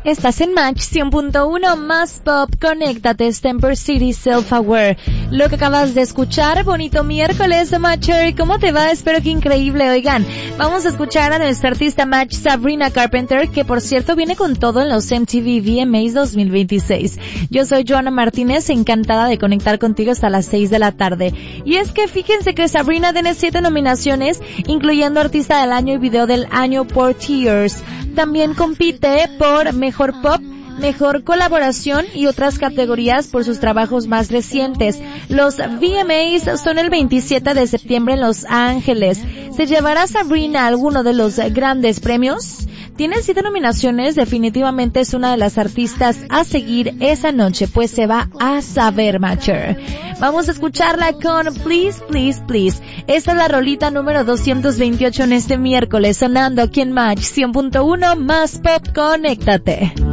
Estás en Match 100.1 más pop, conéctate, Stamper City Self-Aware. Lo que acabas de escuchar, bonito miércoles, Matcher, ¿cómo te va? Espero que increíble. Oigan, vamos a escuchar a nuestra artista Match, Sabrina Carpenter, que por cierto viene con todo en los MTV VMAs 2026. Yo soy Joana Martínez, encantada de conectar contigo hasta las 6 de la tarde. Y es que fíjense que Sabrina tiene 7 nominaciones, incluyendo Artista del Año y Video del Año por Tears. También compite por Mejor Pop, Mejor Colaboración y otras categorías por sus trabajos más recientes. Los VMAs son el 27 de septiembre en Los Ángeles. ¿Se llevará Sabrina alguno de los grandes premios? Tiene 7 nominaciones, definitivamente es una de las artistas a seguir esa noche, pues se va a saber, Matcher. Vamos a escucharla con Please, Please, Please. Esta es la rolita número 228 en este miércoles, sonando aquí en Match 100.1 más pop, conéctate.